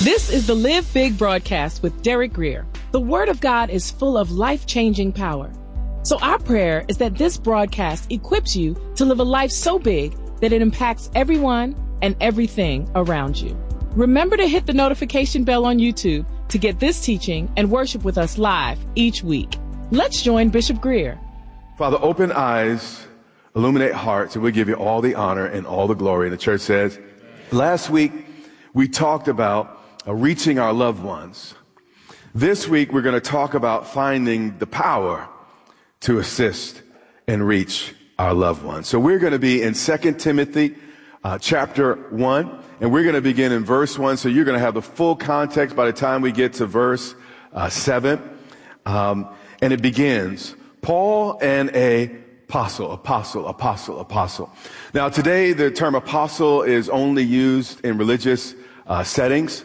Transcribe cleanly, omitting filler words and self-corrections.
This is the Live Big broadcast with Derek Grier. The Word of God is full of life-changing power. So our prayer is that this broadcast equips you to live a life so big that it impacts everyone and everything around you. Remember to hit the notification bell on YouTube to get this teaching and worship with us live each week. Let's join Bishop Grier. Father, open eyes, illuminate hearts, and we give you all the honor and all the glory. And the church says, last week we talked about reaching our loved ones. This week, we're going to talk about finding the power to assist and reach our loved ones. So we're going to be in 2 Timothy chapter 1, and we're going to begin in verse 1. So you're going to have the full context by the time we get to verse 7. And it begins, Paul and apostle. Now today, the term apostle is only used in religious settings.